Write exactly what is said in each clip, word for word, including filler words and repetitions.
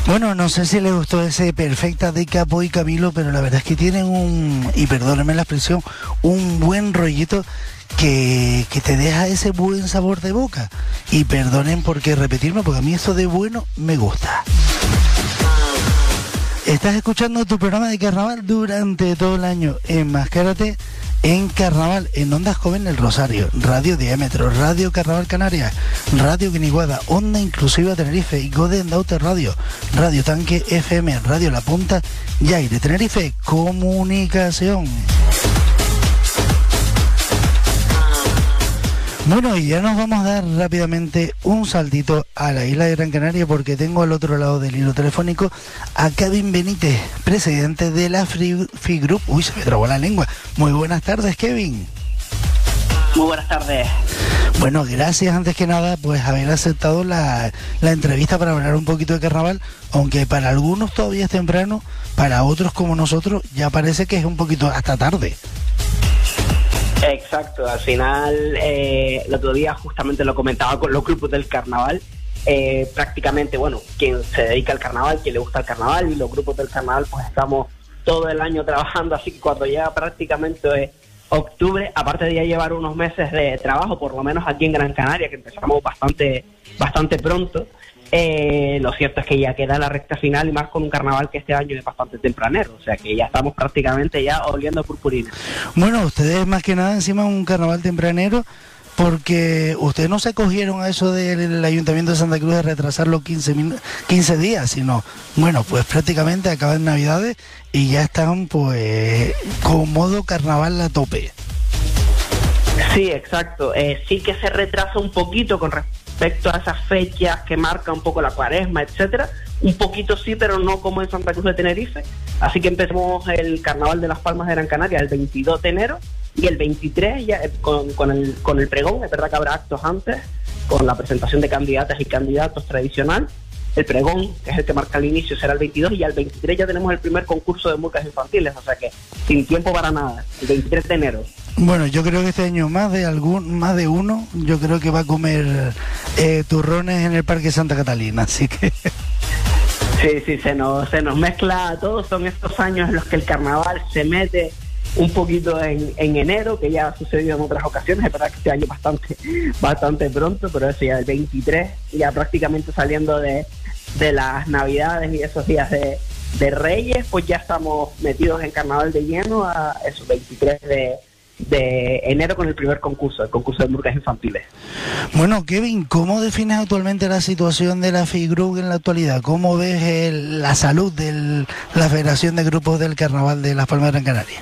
Bueno, no sé si le gustó ese Perfecta de Capo y Camilo, pero la verdad es que tienen un, y perdónenme la expresión, un buen rollito que, que te deja ese buen sabor de boca. Y perdonen por qué repetirme, porque a mí esto de bueno me gusta. Estás escuchando tu programa de carnaval durante todo el año. Enmascárate en Carnaval, en Ondas Joven El Rosario, Radio Diámetro, Radio Carnaval Canarias, Radio Guiniguada, Onda Inclusiva Tenerife y Golden Daute Radio, Radio Tanque F M, Radio La Punta y Aire Tenerife Comunicación. Bueno, y ya nos vamos a dar rápidamente un saltito a la isla de Gran Canaria, porque tengo al otro lado del hilo telefónico a Kevin Benítez, presidente de la Free, Free Group. Uy, se me trabó la lengua. Muy buenas tardes, Kevin. Muy buenas tardes. Bueno, gracias antes que nada pues haber aceptado la, la entrevista para hablar un poquito de carnaval, aunque para algunos todavía es temprano, para otros como nosotros ya parece que es un poquito hasta tarde. Exacto, al final eh, el otro día justamente lo comentaba con los grupos del carnaval, eh, prácticamente, bueno, quien se dedica al carnaval, quien le gusta el carnaval, y los grupos del carnaval pues estamos todo el año trabajando, así que cuando llega prácticamente eh, octubre, aparte de ya llevar unos meses de trabajo, por lo menos aquí en Gran Canaria, que empezamos bastante, bastante pronto, Eh, lo cierto es que ya queda la recta final, y más con un carnaval que este año es bastante tempranero, o sea que ya estamos prácticamente ya oliendo purpurina. Bueno, ustedes más que nada encima un carnaval tempranero, porque ustedes no se cogieron a eso del Ayuntamiento de Santa Cruz de retrasarlo quince, quince días, sino, bueno, pues prácticamente acaban Navidades y ya están pues con modo carnaval a tope. Sí, exacto, eh, sí que se retrasa un poquito con respecto respecto a esas fechas que marca un poco la cuaresma, etcétera, un poquito sí, pero no como en Santa Cruz de Tenerife, así que empezamos el Carnaval de las Palmas de Gran Canaria el veintidós de enero, y el veintitrés ya con, con, el, con el pregón. Es verdad que habrá actos antes, con la presentación de candidatas y candidatos tradicional. El pregón, que es el que marca el inicio, será el veintidós, y al veintitrés ya tenemos el primer concurso de murgas infantiles, o sea que sin tiempo para nada, el veintitrés de enero. Bueno, yo creo que este año más de algún, más de uno, yo creo que va a comer eh, turrones en el Parque Santa Catalina, así que... Sí, sí, se nos, se nos mezcla todo. Son estos años en los que el carnaval se mete un poquito en, en enero, que ya ha sucedido en otras ocasiones. Es verdad que este año bastante, bastante pronto, pero eso ya el veintitrés, ya prácticamente saliendo de, de las Navidades y esos días de, de Reyes, pues ya estamos metidos en carnaval de lleno a esos veintitrés de... de enero con el primer concurso, el concurso de murgas infantiles. Bueno, Kevin, ¿cómo defines actualmente la situación de la Free Group en la actualidad? ¿Cómo ves el, la salud de la Federación de Grupos del Carnaval de Las Palmas de Gran Canaria?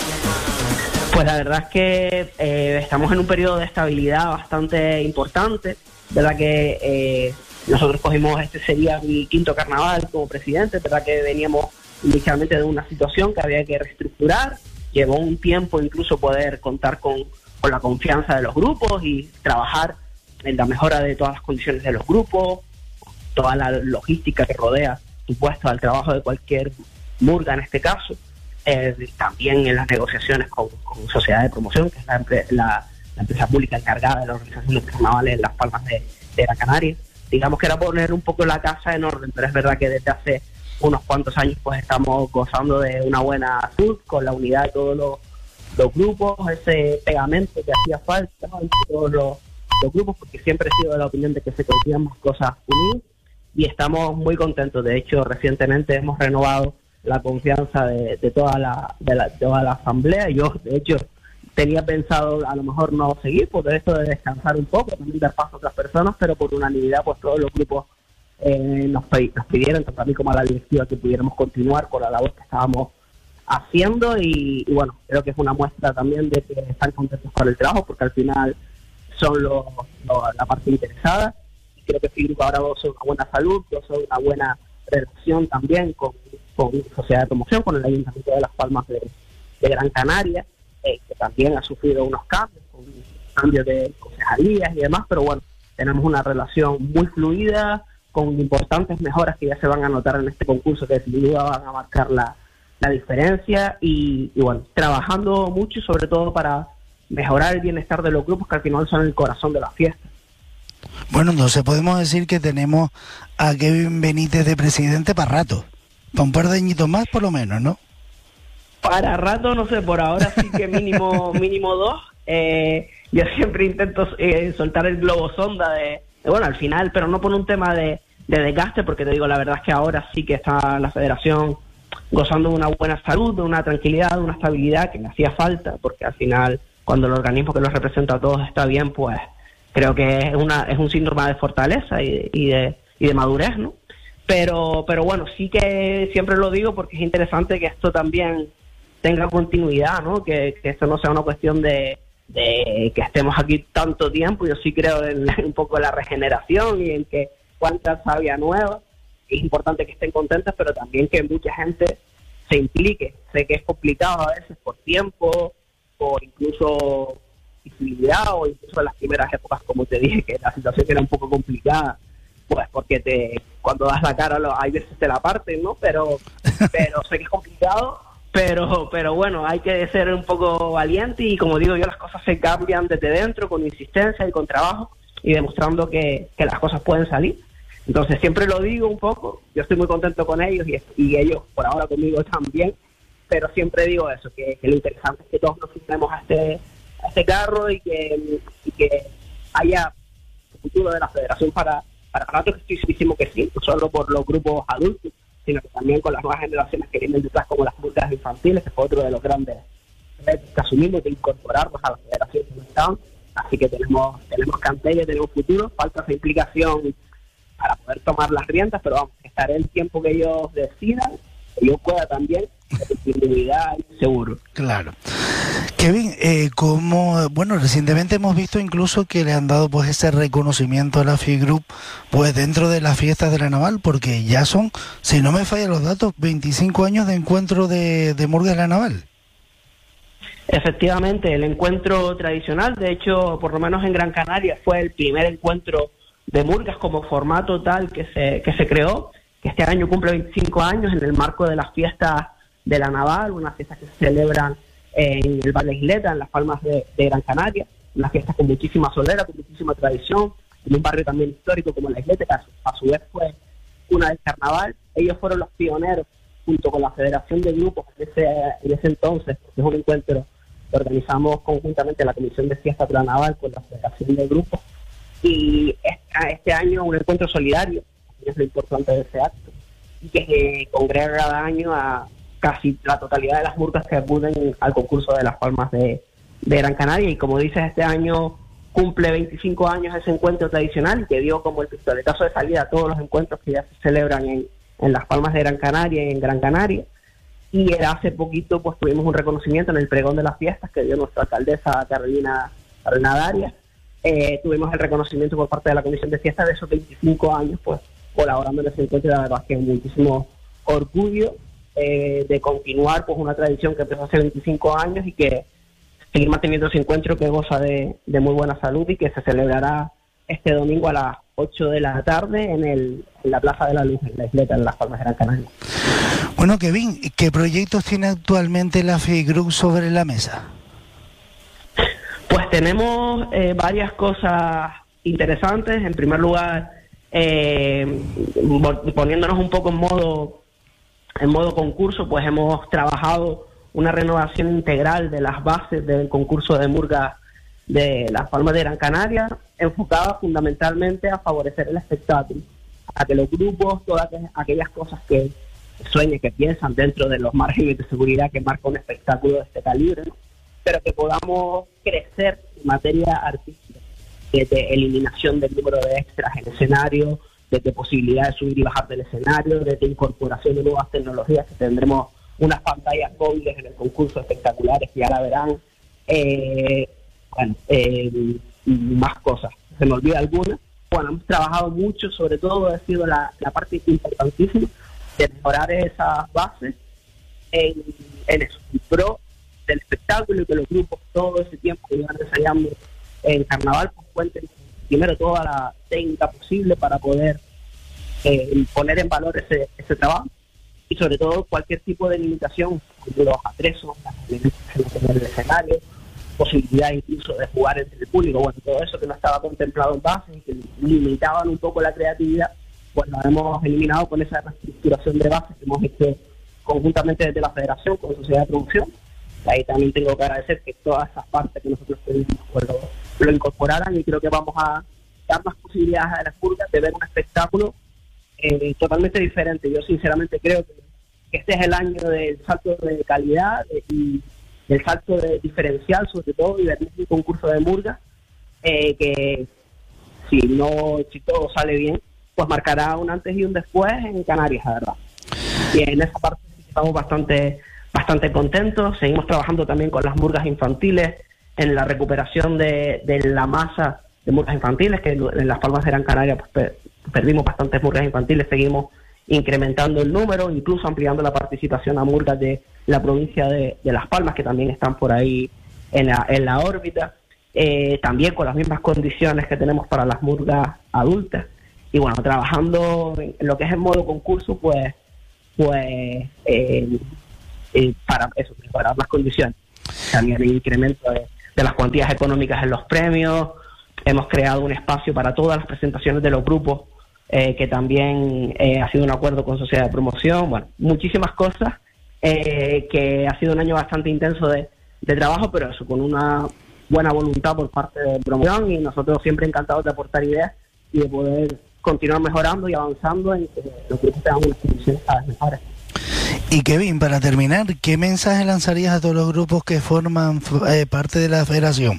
Pues la verdad es que eh, estamos en un periodo de estabilidad bastante importante, verdad que eh, nosotros cogimos, este sería mi quinto carnaval como presidente, verdad que veníamos inicialmente de una situación que había que reestructurar. Llevó un tiempo incluso poder contar con, con la confianza de los grupos y trabajar en la mejora de todas las condiciones de los grupos, toda la logística que rodea, supuesto, al trabajo de cualquier murga en este caso, eh, también en las negociaciones con, con Sociedad de Promoción, que es la, la, la empresa pública encargada de la organización de carnavales en Las Palmas de, de Gran Canaria. Digamos que era poner un poco la casa en orden, pero es verdad que desde hace unos cuantos años pues estamos gozando de una buena salud, con la unidad de todos los, los grupos, ese pegamento que hacía falta entre todos los, los grupos, porque siempre he sido de la opinión de que se consiguen más cosas unidas, y estamos muy contentos. De hecho, recientemente hemos renovado la confianza de, de, toda la, de, la, de toda la asamblea. Yo, de hecho, tenía pensado a lo mejor no seguir por esto de descansar un poco, también dar paso a otras personas, pero por unanimidad pues todos los grupos Eh, nos, nos pidieron, tanto a mí como a la directiva, que pudiéramos continuar con la labor que estábamos haciendo, y, y bueno, creo que es una muestra también de que están contentos con el trabajo, porque al final son los, los, la parte interesada, y creo que Free ahora goza una buena salud, goza una buena relación también con, con Sociedad de Promoción, con el Ayuntamiento de Las Palmas de, de Gran Canaria, eh, que también ha sufrido unos cambios, con cambios de concejalías y demás, pero bueno, tenemos una relación muy fluida, con importantes mejoras que ya se van a notar en este concurso, que sin duda van a marcar la, la diferencia, y, y bueno, trabajando mucho y sobre todo para mejorar el bienestar de los grupos, que al final son el corazón de la fiesta. Bueno, entonces podemos decir que tenemos a Kevin Benítez de presidente para rato, para un par de añitos más por lo menos, ¿no? Para rato, no sé, por ahora sí que mínimo mínimo dos. Eh, yo siempre intento eh, soltar el globo sonda de, de, bueno, al final, pero no por un tema de, de desgaste, porque te digo, la verdad es que ahora sí que está la federación gozando de una buena salud, de una tranquilidad, de una estabilidad que me hacía falta, porque al final, cuando el organismo que los representa a todos está bien, pues creo que es una es un síndrome de fortaleza y, y de y de madurez, ¿no? Pero pero bueno, sí que siempre lo digo porque es interesante que esto también tenga continuidad, ¿no? Que, que esto no sea una cuestión de, de que estemos aquí tanto tiempo. Yo sí creo en un poco la regeneración y en que cuánta savia nueva. Es importante que estén contentas, pero también que mucha gente se implique. Sé que es complicado a veces por tiempo, por incluso visibilidad, o incluso en las primeras épocas, como te dije, que la situación era un poco complicada, pues porque te cuando das la cara hay veces te la parten, ¿no? Pero, pero sé que es complicado. Pero pero bueno, hay que ser un poco valiente y, como digo yo, las cosas se cambian desde dentro con insistencia y con trabajo y demostrando que, que las cosas pueden salir. Entonces siempre lo digo un poco, yo estoy muy contento con ellos y, y ellos por ahora conmigo también, pero siempre digo eso, que, que lo interesante es que todos nos sintamos a este, a este carro y que, y que haya un futuro de la federación para, para rato, que estoy segurísimo que sí, no solo por los grupos adultos, sino que también con las nuevas generaciones que vienen detrás, como las murgas infantiles, que fue otro de los grandes retos que asumimos de incorporarnos a la federación de Estados. Así que tenemos tenemos cantera, tenemos futuro, falta esa implicación para poder tomar las riendas, pero vamos, estaré el tiempo que ellos decidan, que yo pueda también, con continuidad y seguro. Claro. Kevin, eh, como, bueno, recientemente hemos visto incluso que le han dado pues ese reconocimiento a la F I Group pues dentro de las fiestas de la Naval, porque ya son, si no me fallan los datos, veinticinco años de encuentro de, de Murga de la Naval. Efectivamente, el encuentro tradicional, de hecho, por lo menos en Gran Canaria, fue el primer encuentro de murgas como formato tal que se que se creó, que este año cumple veinticinco años en el marco de las fiestas de la Naval, unas fiestas que se celebran en el Bar La Isleta, en las Palmas de, de Gran Canaria, unas fiestas con muchísima solera, con muchísima tradición, en un barrio también histórico como La Isleta, que a su, a su vez fue una del carnaval. Ellos fueron los pioneros, junto con la Federación de Grupos en ese, en ese entonces, que es un encuentro que organizamos conjuntamente la Comisión de Fiestas de la Naval con la Federación de Grupos, y este, este año un encuentro solidario, que es lo importante de ese acto, y que eh, congrega cada año a casi la totalidad de las murgas que acuden al concurso de las Palmas de, de Gran Canaria. Y como dices, este año cumple veinticinco años ese encuentro tradicional, y que dio como el pistoletazo de salida a todos los encuentros que ya se celebran en, en las Palmas de Gran Canaria y en Gran Canaria. Y hace poquito pues tuvimos un reconocimiento en el pregón de las fiestas que dio nuestra alcaldesa Carolina, Carolina Darias. Eh, tuvimos el reconocimiento por parte de la Comisión de Fiestas de esos veinticinco años pues colaborando en ese encuentro, y la verdad es que muchísimo orgullo eh, de continuar pues una tradición que empezó hace veinticinco años y que seguir manteniendo ese encuentro que goza de, de muy buena salud, y que se celebrará este domingo a las ocho de la tarde en, el, en la Plaza de la Luz, en La Isleta, en las Palmas de Gran Canaria. Bueno, Kevin, ¿qué proyectos tiene actualmente la F I Group sobre la mesa? Pues tenemos eh, varias cosas interesantes. En primer lugar, eh, poniéndonos un poco en modo en modo concurso, pues hemos trabajado una renovación integral de las bases del concurso de murgas de las Palmas de Gran Canaria, enfocada fundamentalmente a favorecer el espectáculo, a que los grupos, todas aquellas cosas que sueñan, que piensan dentro de los márgenes de seguridad que marca un espectáculo de este calibre, ¿no? Pero que podamos crecer en materia artística, desde eliminación del número de extras en escenario, desde posibilidad de subir y bajar del escenario, desde incorporación de nuevas tecnologías, que tendremos unas pantallas móviles en el concurso espectaculares, que ya la verán, eh, bueno, eh, más cosas, se me olvida alguna. Bueno, hemos trabajado mucho, sobre todo ha sido la, la parte importantísima de mejorar esas bases en, en eso, en pro del espectáculo, y que los grupos todo ese tiempo que iban ensayando en carnaval pues cuenten primero toda la técnica posible para poder eh, poner en valor ese, ese trabajo, y sobre todo cualquier tipo de limitación, como los atresos, las elementos en el escenario, posibilidad incluso de jugar entre el público. Bueno, todo eso que no estaba contemplado en bases y que limitaban un poco la creatividad, pues lo hemos eliminado con esa reestructuración de bases que hemos hecho conjuntamente desde la Federación con Sociedad de Producción. Ahí también tengo que agradecer que todas esas partes que nosotros pedimos pues lo, lo incorporaran, y creo que vamos a dar más posibilidades a las murgas de ver un espectáculo eh, totalmente diferente. Yo sinceramente creo que, que este es el año del salto de calidad de, y del salto de diferencial, sobre todo, y de un concurso de murgas eh, que si no si todo sale bien, pues marcará un antes y un después en Canarias, la verdad. Y en esa parte estamos bastante bastante contentos. Seguimos trabajando también con las murgas infantiles en la recuperación de, de la masa de murgas infantiles, que en Las Palmas de Gran Canaria pues, per, perdimos bastantes murgas infantiles. Seguimos incrementando el número, incluso ampliando la participación a murgas de la provincia de, de Las Palmas, que también están por ahí en la, en la órbita, eh, también con las mismas condiciones que tenemos para las murgas adultas. Y bueno, trabajando en lo que es el modo concurso, pues pues eh, eh, para eso, mejorar las condiciones. También el incremento de, de las cuantías económicas en los premios. Hemos creado un espacio para todas las presentaciones de los grupos, eh, que también eh, ha sido un acuerdo con Sociedad de Promoción. Bueno, muchísimas cosas, eh, que ha sido un año bastante intenso de, de trabajo, pero eso, con una buena voluntad por parte de promoción, y nosotros siempre encantados de aportar ideas y de poder continuar mejorando y avanzando en que los grupos tengan unas condiciones cada vez mejores. Y Kevin, para terminar, ¿qué mensaje lanzarías a todos los grupos que forman eh, parte de la federación?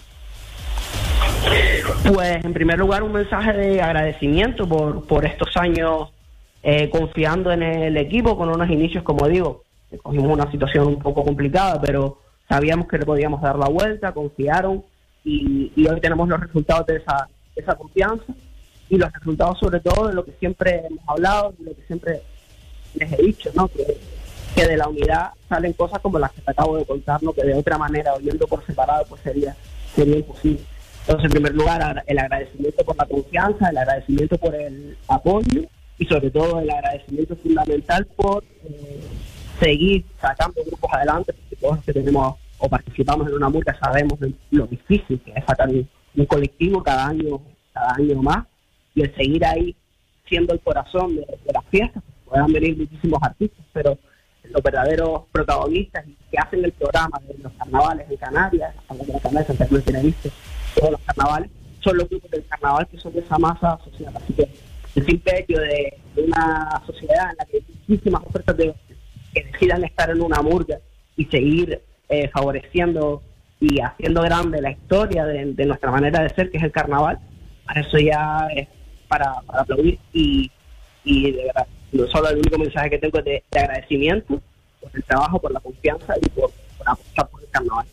Pues en primer lugar un mensaje de agradecimiento por, por estos años eh, confiando en el equipo, con unos inicios, como digo, cogimos una situación un poco complicada, pero sabíamos que le podíamos dar la vuelta, confiaron, y, y hoy tenemos los resultados de esa, de esa confianza, y los resultados sobre todo de lo que siempre hemos hablado, de lo que siempre les he dicho, ¿no? Que, que de la unidad salen cosas como las que te acabo de contar, ¿no? Que de otra manera, oyendo por separado, pues sería, sería imposible. Entonces, en primer lugar, el agradecimiento por la confianza, el agradecimiento por el apoyo, y sobre todo el agradecimiento fundamental por eh, seguir sacando grupos adelante, porque todos los que tenemos o participamos en una murga sabemos lo difícil que es sacar un, un colectivo cada año, cada año más, y el seguir ahí siendo el corazón de, de las fiestas. Puedan venir muchísimos artistas, pero los verdaderos protagonistas que hacen el programa de los carnavales en Canarias, de la Canarias, Santa Cruz de Tenerife, todos los carnavales, son los grupos del carnaval que son de esa masa social. Así que el simple hecho de, de una sociedad en la que hay muchísimas ofertas de que decidan estar en una murga y seguir eh, favoreciendo y haciendo grande la historia de, de nuestra manera de ser, que es el carnaval, eso ya es para, para aplaudir, y, y de verdad, no solo el único mensaje que tengo es de, de agradecimiento por el trabajo, por la confianza y por, por apostar por el carnaval.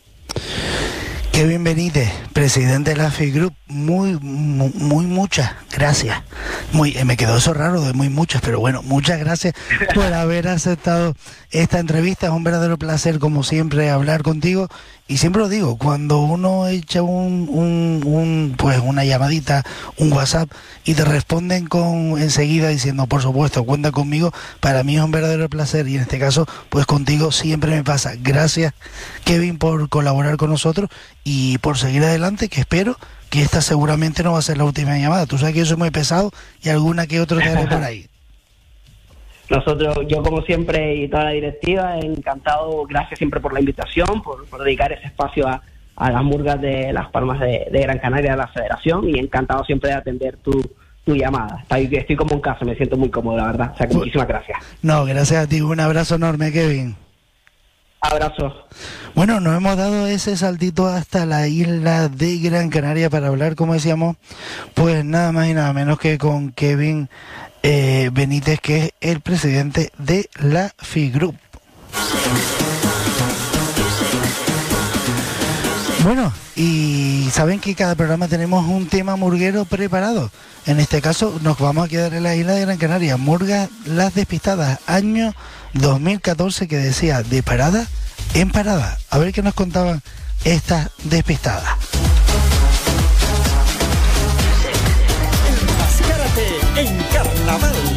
Kevin Benítez, presidente de la F I Group, muy, muy, muy muchas gracias. Muy, eh, me quedó eso raro de muy muchas, pero bueno, muchas gracias por haber aceptado esta entrevista. Es un verdadero placer, como siempre, hablar contigo. Y siempre lo digo, cuando uno echa un, un, un pues una llamadita, un WhatsApp, y te responden con enseguida diciendo, por supuesto, cuenta conmigo, para mí es un verdadero placer, y en este caso, pues contigo siempre me pasa. Gracias, Kevin, por colaborar con nosotros y por seguir adelante, que espero que esta seguramente no va a ser la última llamada. Tú sabes que yo soy muy pesado y alguna que otra te haré por ahí. Nosotros, yo como siempre y toda la directiva, encantado, gracias siempre por la invitación, por, por dedicar ese espacio a, a las murgas de Las Palmas de, de Gran Canaria, de la Federación, y encantado siempre de atender tu, tu llamada. Estoy, estoy como en casa, me siento muy cómodo, la verdad. O sea, que muchísimas gracias. No, gracias a ti, un abrazo enorme, Kevin. Abrazo. Bueno, nos hemos dado ese saltito hasta la isla de Gran Canaria para hablar, como decíamos, pues nada más y nada menos que con Kevin eh, Benítez, que es el presidente de la F I Group. Bueno, y saben que cada programa tenemos un tema murguero preparado. En este caso nos vamos a quedar en la isla de Gran Canaria. Murgas Las Despistadas, año dos mil catorce, que decía de parada en parada. A ver qué nos contaban estas despistadas. Enmascárate en carnaval.